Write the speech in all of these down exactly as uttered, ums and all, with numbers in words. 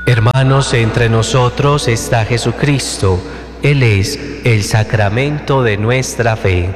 Hermanos, entre nosotros está Jesucristo. Él es el sacramento de nuestra fe.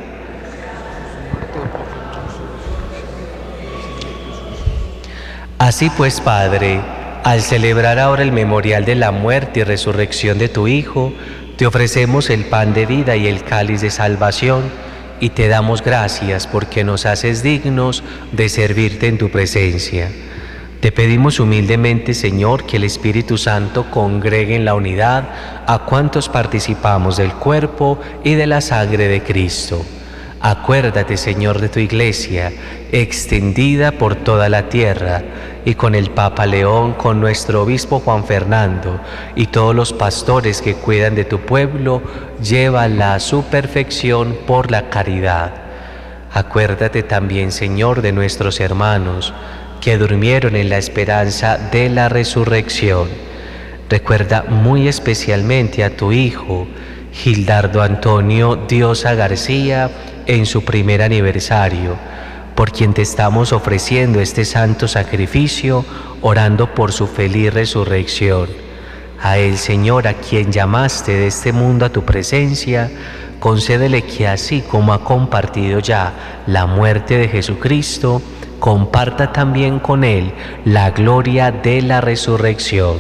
Así pues, Padre, al celebrar ahora el memorial de la muerte y resurrección de tu Hijo, te ofrecemos el pan de vida y el cáliz de salvación, y te damos gracias porque nos haces dignos de servirte en tu presencia. Te pedimos humildemente, Señor, que el Espíritu Santo congregue en la unidad a cuantos participamos del cuerpo y de la sangre de Cristo. Acuérdate, Señor, de tu Iglesia, extendida por toda la tierra, y con el Papa León, con nuestro Obispo Juan Fernando, y todos los pastores que cuidan de tu pueblo, llévala a su perfección por la caridad. Acuérdate también, Señor, de nuestros hermanos, que durmieron en la esperanza de la resurrección. Recuerda muy especialmente a tu Hijo, Gildardo Antonio Diosa García, en su primer aniversario, por quien te estamos ofreciendo este santo sacrificio, orando por su feliz resurrección. A él, Señor, a quien llamaste de este mundo a tu presencia, concédele que así como ha compartido ya la muerte de Jesucristo, comparta también con él la gloria de la resurrección.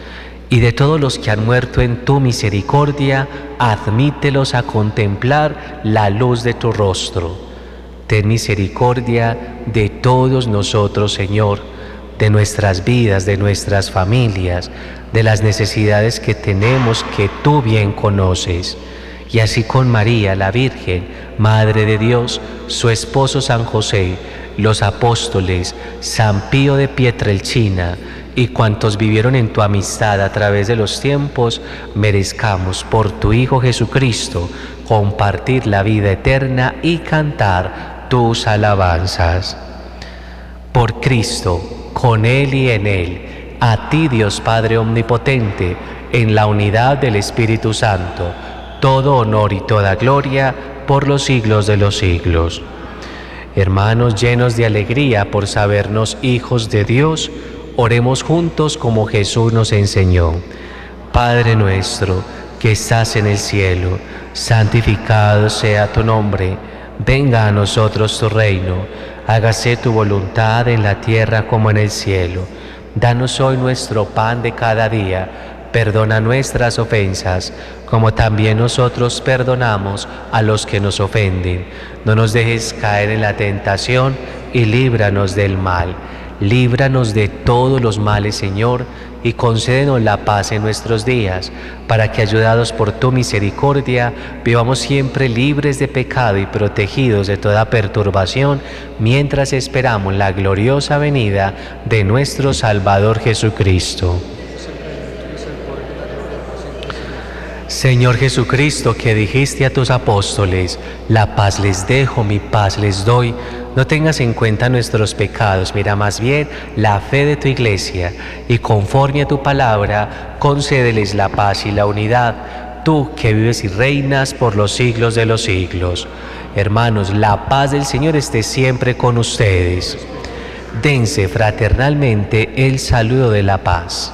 Y de todos los que han muerto en tu misericordia, admítelos a contemplar la luz de tu rostro. Ten misericordia de todos nosotros, Señor, de nuestras vidas, de nuestras familias, de las necesidades que tenemos que tú bien conoces. Y así con María, la Virgen, Madre de Dios, su esposo San José, los apóstoles, San Pío de Pietrelcina y cuantos vivieron en tu amistad a través de los tiempos, merezcamos por tu Hijo Jesucristo compartir la vida eterna y cantar tus alabanzas. Por Cristo, con Él y en Él, a ti, Dios Padre Omnipotente, en la unidad del Espíritu Santo, todo honor y toda gloria por los siglos de los siglos. Hermanos, llenos de alegría por sabernos hijos de Dios, oremos juntos como Jesús nos enseñó. Padre nuestro, que estás en el cielo, santificado sea tu nombre. Venga a nosotros tu reino. Hágase tu voluntad en la tierra como en el cielo. Danos hoy nuestro pan de cada día. Perdona nuestras ofensas, como también nosotros perdonamos a los que nos ofenden. No nos dejes caer en la tentación y líbranos del mal. Líbranos de todos los males, Señor, y concédenos la paz en nuestros días, para que, ayudados por tu misericordia, vivamos siempre libres de pecado y protegidos de toda perturbación, mientras esperamos la gloriosa venida de nuestro Salvador Jesucristo. Señor Jesucristo, que dijiste a tus apóstoles, la paz les dejo, mi paz les doy, no tengas en cuenta nuestros pecados, mira más bien la fe de tu Iglesia, y conforme a tu palabra, concédeles la paz y la unidad, tú que vives y reinas por los siglos de los siglos. Hermanos, la paz del Señor esté siempre con ustedes. Dense fraternalmente el saludo de la paz.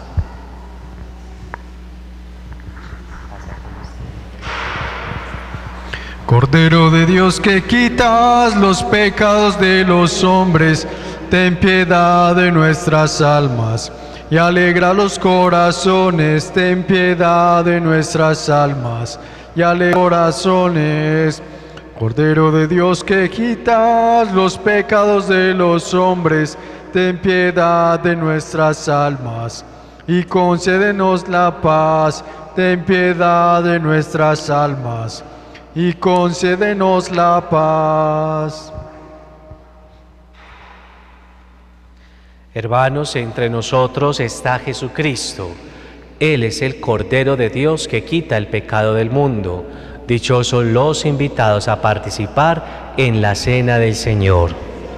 Cordero de Dios, que quitas los pecados de los hombres, ten piedad de nuestras almas y alegra los corazones. Ten piedad de nuestras almas y alegra los corazones. Cordero de Dios, que quitas los pecados de los hombres, ten piedad de nuestras almas y concédenos la paz. Ten piedad de nuestras almas y concédenos la paz. Hermanos, entre nosotros está Jesucristo. Él es el Cordero de Dios que quita el pecado del mundo. Dichosos los invitados a participar en la cena del Señor.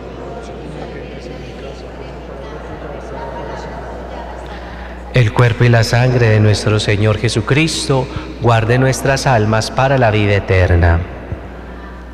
El cuerpo y la sangre de nuestro Señor Jesucristo guarde nuestras almas para la vida eterna.